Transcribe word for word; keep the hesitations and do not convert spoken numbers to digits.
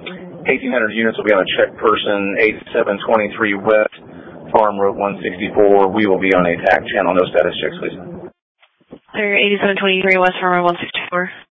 eighteen hundred units will be on a check person, eighty-seven twenty-three West, Farm Road one sixty-four. We will be on a T A C channel. No status checks, please. Sir, eighty-seven twenty-three West Farm Road one sixty-four.